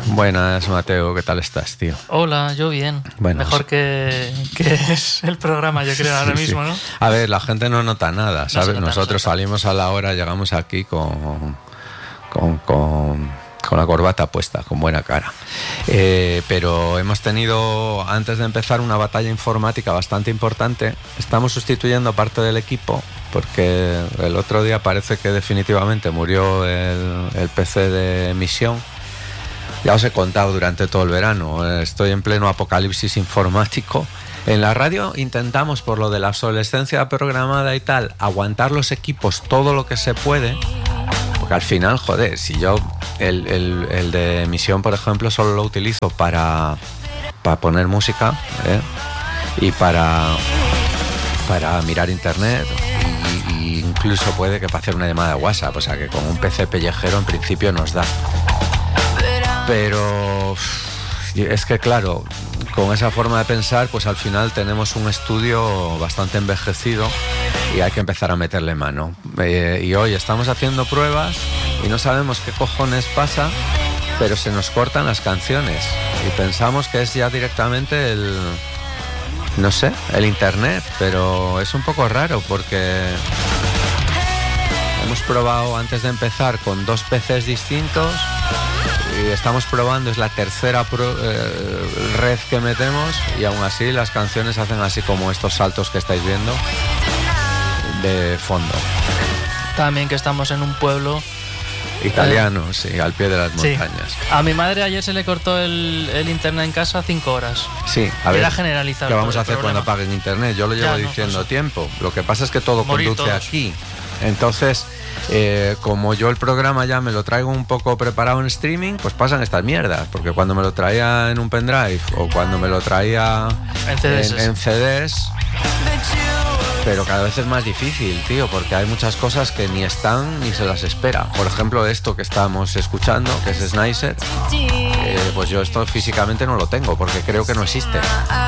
Buenas, Mateo, ¿qué tal estás, tío? Hola, yo bien. Bueno, mejor que es el programa, yo creo, ahora mismo, ¿no? A ver, la gente no nota nada, ¿sabes? Nosotros salimos a la hora, llegamos aquí con la corbata puesta, con buena cara. Pero hemos tenido, antes de empezar, una batalla informática bastante importante. Estamos sustituyendo parte del equipo porque el otro día parece que definitivamente murió el PC de emisión. Ya os he contado durante todo el verano, estoy en pleno apocalipsis informático. En la radio intentamos, por lo de la obsolescencia programada y tal, aguantar los equipos todo lo que se puede, porque al final, joder, si yo el de emisión, por ejemplo, solo lo utilizo para poner música, y para mirar internet, y incluso puede que para hacer una llamada de WhatsApp, o sea que con un PC pellejero en principio nos da. Pero es que claro, con esa forma de pensar, pues al final tenemos un estudio bastante envejecido y hay que empezar a meterle mano. Y hoy estamos haciendo pruebas y no sabemos qué cojones pasa, pero se nos cortan las canciones y pensamos que es ya directamente el internet, pero es un poco raro porque hemos probado antes de empezar con 2 PCs distintos y estamos probando, es la tercera red que metemos y aún así las canciones hacen así como estos saltos que estáis viendo de fondo. También que estamos en un pueblo italiano, sí, al pie de las montañas. Sí. A mi madre ayer se le cortó el internet en casa 5 horas. Sí, a ver, era generalizado. ¿qué vamos a hacer cuando apaguen internet? Yo lo llevo diciendo tiempo. Lo que pasa es que todo conduce todos aquí. Entonces, como yo el programa ya me lo traigo un poco preparado en streaming, pues pasan estas mierdas. Porque cuando me lo traía en un pendrive o cuando me lo traía en CDs, pero cada vez es más difícil, tío, porque hay muchas cosas que ni están ni se las espera. Por ejemplo, esto que estamos escuchando, que es Snicer, pues yo esto físicamente no lo tengo porque creo que no existe.